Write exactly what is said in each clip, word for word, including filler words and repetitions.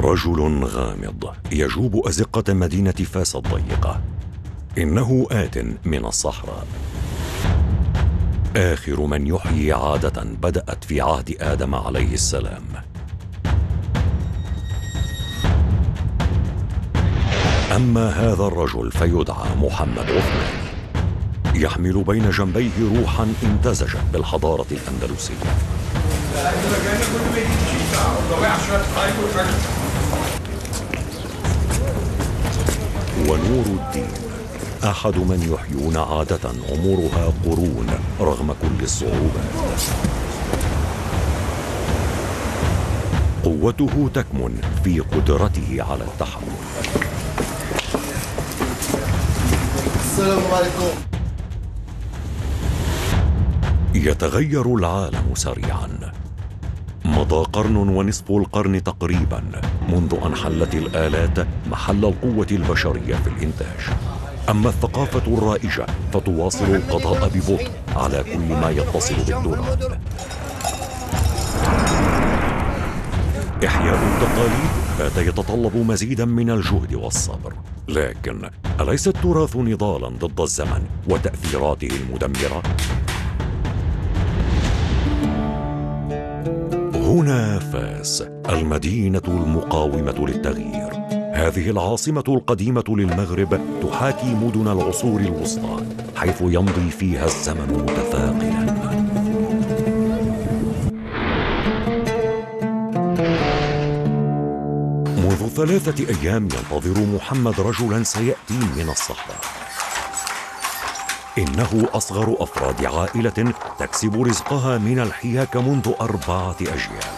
رجل غامض يجوب أزقة مدينة فاس الضيقة. إنه آت من الصحراء، آخر من يحيي عادة بدأت في عهد آدم عليه السلام. أما هذا الرجل فيدعى محمد عثماني، يحمل بين جنبيه روحا امتزجت بالحضارة الأندلسية. ونور الدين أحد من يحيون عادة عمرها قرون رغم كل الصعوبات. قوته تكمن في قدرته على التحمل. السلام عليكم. يتغير العالم سريعا. مضى قرن ونصف القرن تقريبا منذ أن حلت الآلات محل القوة البشرية في الإنتاج. أما الثقافة الرائجة فتواصل القضاء ببطء على كل ما يتصل بالتراث. إحياء التقاليد بات يتطلب مزيدا من الجهد والصبر، لكن أليس التراث نضالا ضد الزمن وتأثيراته المدمرة؟ هنا فاس، المدينة المقاومة للتغيير. هذه العاصمة القديمة للمغرب تحاكي مدن العصور الوسطى، حيث يمضي فيها الزمن متثاقلا. منذ ثلاثة أيام ينتظر محمد رجلا سيأتي من الصحراء. إنه أصغر أفراد عائلة تكسب رزقها من الحياك منذ أربعة أجيال.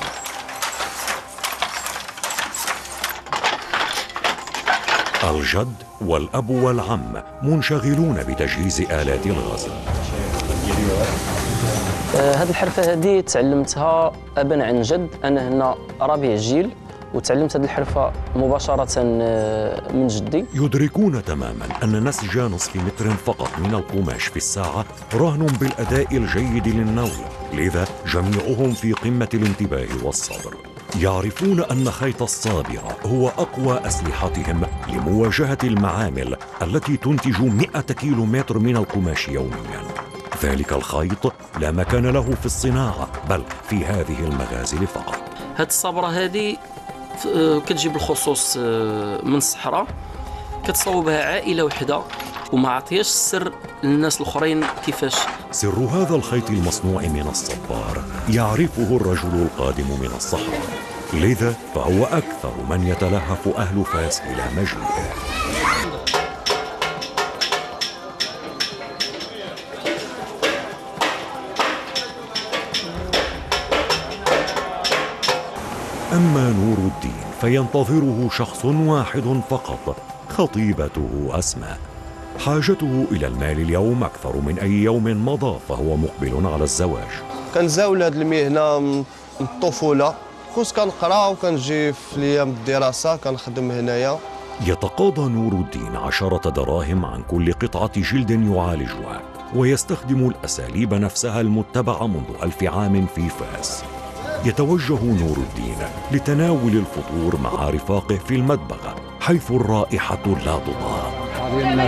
الجد والأب والعم منشغلون بتجهيز آلات الغزل. هذه الحرفة هذه تعلمتها أبا عن جد. أنا هنا رابع جيل وتعلمت هذه الحرفة مباشرة من جدي. يدركون تماما أن نسج نصف متر فقط من القماش في الساعة رهن بالأداء الجيد للنول، لذا جميعهم في قمة الانتباه والصبر. يعرفون أن خيط الصابرة هو أقوى أسلحتهم لمواجهة المعامل التي تنتج مئة كيلو متر من القماش يوميا. ذلك الخيط لا مكان له في الصناعة بل في هذه المغازل فقط. هذه الصابرة هذه كتجيب الخصوص من الصحراء، كتصوبها عائلة وحدة وما عطياش السر للناس الآخرين كيفاش. سر هذا الخيط المصنوع من الصبار يعرفه الرجل القادم من الصحراء، لذا فهو أكثر من يتلهف أهل فاس إلى مجيئه. أما نور الدين فينتظره شخص واحد فقط، خطيبته أسماء. حاجته إلى المال اليوم أكثر من أي يوم مضى، فهو مقبل على الزواج. كنزاول هذه المهنة من الطفولة، كنت كنقرا وكنجي في أيام الدراسة كنخدم هنايا. يتقاضى نور الدين عشرة دراهم عن كل قطعة جلد يعالجها، ويستخدم الأساليب نفسها المتبعة منذ ألف عام في فاس. يتوجه نور الدين لتناول الفطور مع رفاقه في المدبغة، حيث الرائحة لا تطاق.